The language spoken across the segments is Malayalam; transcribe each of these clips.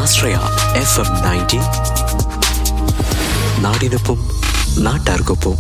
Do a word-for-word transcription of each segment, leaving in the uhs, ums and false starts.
ആശ്രയ എഫ് എം നയൻറ്റി. നാടിനൊപ്പം നാട്ടാർക്കൊപ്പം.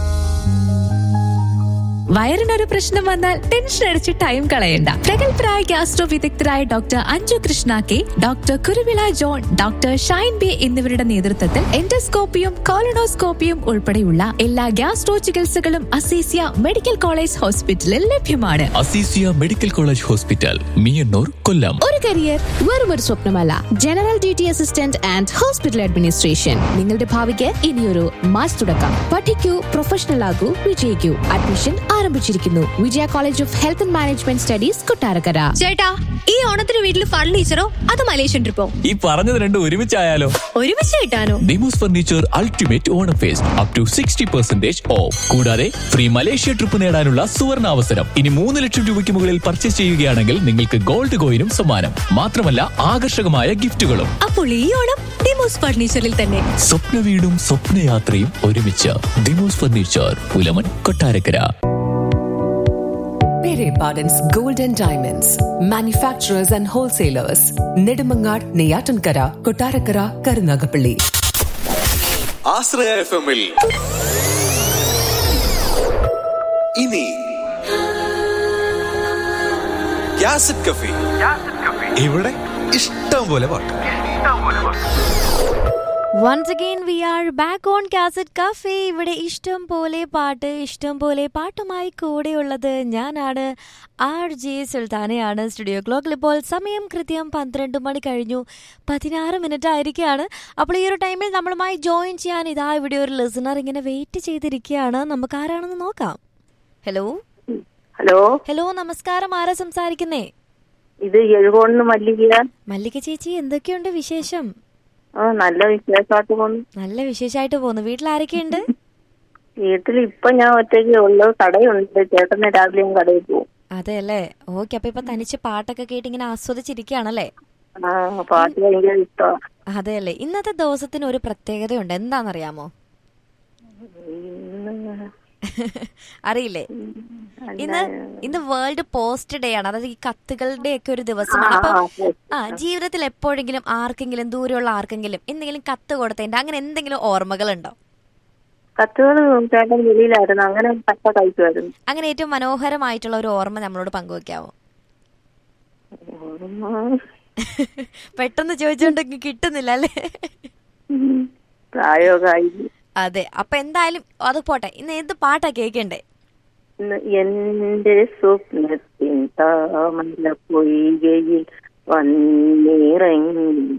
വയറിനൊരു പ്രശ്നം വന്നാൽ ടെൻഷൻ അടിച്ച് ടൈം കളയണ്ട. പ്രഗത്ഭരായ ഗ്യാസ്ട്രോ വിദഗ്ധരായ doctor Anju Krishna K, doctor Kuruvila John, doctor Shine B എന്നിവരുടെ നേതൃത്വത്തിൽ എൻഡോസ്കോപ്പിയും കോളനോസ്കോപ്പിയും ഉൾപ്പെടെയുള്ള എല്ലാ ഗ്യാസ്ട്രോ ചികിത്സകളും അസീസിയ മെഡിക്കൽ കോളേജ് ഹോസ്പിറ്റലിൽ ലഭ്യമാണ്. Azeezia medical college hospital, Meeyannoor, കൊല്ലം. ഒരു കരിയർ വെറും ഒരു സ്വപ്നമല്ല, general duty assistant and hospital administration നിങ്ങളുടെ ഭാവിക്ക് ഇനിയൊരു മാച്ച് തുടക്കം. പഠിക്കൂ, പ്രൊഫഷണൽ ആകൂ, വിജയിക്കൂ. അഡ്മിഷൻ ആരംഭിച്ചിരിക്കുന്നു. വിജയ college of health and management studies, Kottarakkara. ചേട്ടാ, ഈ ഓണത്തിന് വീട്ടിൽ ഫർണിച്ചറോ അത് മലേഷ്യൻ ട്രിപ്പോ? ഈ പറഞ്ഞത് രണ്ടും ഒരുമിച്ചായാലോ? ഒരുമിച്ച് കിട്ടാനോ? Demos furniture ultimate Onam first up to sixty percentage of. കൂടാതെ ഫ്രീ മലേഷ്യ ട്രിപ്പ് നേടാനുള്ള സുവർണ അവസരം. ഇനി മൂന്ന് ലക്ഷം രൂപയ്ക്ക് മുകളിൽ പർച്ചേസ് ചെയ്യുകയാണെങ്കിൽ നിങ്ങൾക്ക് ഗോൾഡ് കോയിനും സമ്മാനം. മാത്രമല്ല ആകർഷകമായ ഗിഫ്റ്റുകളും. അപ്പോൾ ഈ ഓണം ഡിമോസ് ഫർണിച്ചറിൽ തന്നെ. സ്വപ്ന വീടും സ്വപ്നയാത്രയും ഒരുമിച്ച്. Demos furniture, Pulamon, Kottarakkara. Pere Pardon's Gold and Diamonds, manufacturers and wholesalers, Nedumangad, Neyatankara, Kottarakara, Karunagapalli. Ashraya F എമ്മിൽ ഇനി യാസിഡ് കഫേ. ഇവിടെ ഇഷ്ടം പോലെ പാട്ട്. Once again we are back on Cassette Cafe. ഇവിടെ ഇഷ്ടം പോലെ പാട്ട്, ഇഷ്ടം പോലെ പാട്ടുമായി കൂടെയുള്ളത് ഞാനാണ്, ആർ ജെ സുൽത്താനയാണ്. സ്റ്റുഡിയോ ക്ലോക്കിൽ ഇപ്പോൾ സമയം കൃത്യം പന്ത്രണ്ട് മണി കഴിഞ്ഞു പതിനാറ് മിനിറ്റ് ആയിരിക്കുകയാണ്. അപ്പോൾ ഈ ഒരു ടൈമിൽ നമ്മളുമായി ജോയിൻ ചെയ്യാൻ ഇതാ ഇവിടെ ഒരു ലിസണർ ഇങ്ങനെ വെയിറ്റ് ചെയ്തിരിക്കുകയാണ്. നമുക്ക് ആരാണെന്ന് നോക്കാം. ഹലോ ഹലോ ഹലോ നമസ്കാരം, ആരാ സംസാരിക്കുന്നേ? ഇത് എഴുകോണ് മല്ലിക. മല്ലിക ചേച്ചി, എന്തൊക്കെയുണ്ട് വിശേഷം? ആ, നല്ല വിശേഷമായിട്ട് പോകുന്നു. നല്ല വിശേഷമായിട്ട് പോകുന്നു. വീട്ടിൽ ആരൊക്കെയുണ്ട്? വീട്ടിൽ ഇപ്പൊ ഞാൻ ഒറ്റയ്ക്ക് ഉള്ളു. കടയുണ്ട്, ചേട്ടന് രാവിലെ ഞാൻ കടയിൽ പോകും. അതെ അല്ലേ, ഓക്കെ. അപ്പൊ ഇപ്പൊ തനിച്ച് പാട്ടൊക്കെ കേട്ട് ഇങ്ങനെ ആസ്വദിച്ചിരിക്കുകയാണല്ലേ? ആ, പാട്ട് ഭയങ്കര ഇഷ്ടമാണ്. അതെ അല്ലേ. ഇന്നത്തെ ദിവസത്തിന് ഒരു പ്രത്യേകതയുണ്ട്, എന്താണെന്നറിയാമോ? അറിയില്ലേ? ഇന്ന് ഇന്ന് വേൾഡ് പോസ്റ്റ് ഡേ ആണ്. അതായത് ഈ കത്തുകളുടെ ഒക്കെ ഒരു ദിവസമാണ്. അപ്പൊ ആ ജീവിതത്തിൽ എപ്പോഴെങ്കിലും ആർക്കെങ്കിലും, ദൂരെയുള്ള ആർക്കെങ്കിലും എന്തെങ്കിലും കത്ത് കൊടുത്തതിന്റെ അങ്ങനെ എന്തെങ്കിലും ഓർമ്മകളുണ്ടോ? കത്തുകൾ ചേട്ടൻ വെളിയിലായിരുന്നു, അങ്ങനെ കത്ത കഴിക്കുമായിരുന്നു. അങ്ങനെ ഏറ്റവും മനോഹരമായിട്ടുള്ള ഒരു ഓർമ്മ നമ്മളോട് പങ്കുവെക്കാവോ? പെട്ടെന്ന് ചോദിച്ചോണ്ടെങ്കിൽ കിട്ടുന്നില്ല അല്ലേ? പ്രായോഗമായി. അതെ. അപ്പൊ എന്തായാലും അത് പോട്ടെ. ഇന്ന് ഏത് പാട്ടാ കേൾക്കണ്ടേ? എന്റെ സ്വപ്നത്തിൻ താമര പൊയ്കയിൽ വന്നിറങ്ങി